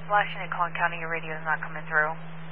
Washington, Collin County, your radio is not coming through.